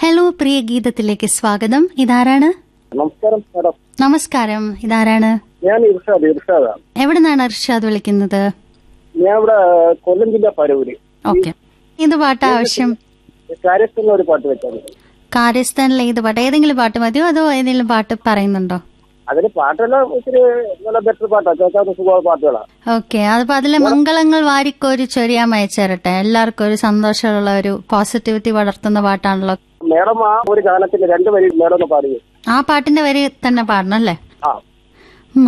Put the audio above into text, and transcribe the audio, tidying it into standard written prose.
Hello, പ്രിയ ഗീതത്തിലേക്ക് സ്വാഗതം. ഇതാരാണ്? നമസ്കാരം മാഡം. നമസ്കാരം, ഇതാരാണ്? ഞാൻ ഇർഷാദാണ്. എവിടെ നിന്നാണ് ഇർഷാദ് വിളിക്കുന്നത്? ഞാൻ ഇവിടെ കൊല്ലം ജില്ല പരവൂര്. ഓക്കെ, ഏത് പാട്ടാ ആവശ്യം? കാര്യസ്ഥനിലെ ഒരു പാട്ട് വെച്ചാൽ. കാര്യസ്ഥാനിലെ ഏത് പാട്ട്? ഏതെങ്കിലും പാട്ട് മതിയോ അതോ ഏതെങ്കിലും പാട്ട് പറയുന്നുണ്ടോ? അതിന് പാട്ടെല്ലാം ഇത്തിരി നല്ല ബെറ്റർ പാട്ടാണ്, കേൾക്കാത്ത സുഖ പാട്ടുകളാണ്. ഓക്കെ, അതിപ്പോ അതിലെ മംഗളങ്ങൾ വാരിക്കോരി ചൊരിയാൻ അയച്ചേരട്ടെ. എല്ലാവർക്കും ഒരു സന്തോഷമുള്ള ഒരു പോസിറ്റിവിറ്റി വളർത്തുന്ന പാട്ടാണല്ലോ. മേഡം ആ ഒരു ഗാനത്തിന്റെ 2 വരി മേഡം ഒന്ന് പാടുകയും ആ പാട്ടിന്റെ വരി തന്നെ പാടണം അല്ലേ? ആ